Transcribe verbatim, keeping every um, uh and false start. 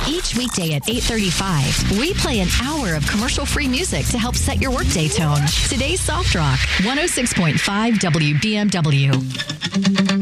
Each weekday at eight thirty-five, we play an hour of commercial-free music to help set your workday tone. Today's Soft Rock, one oh six point five W B M W.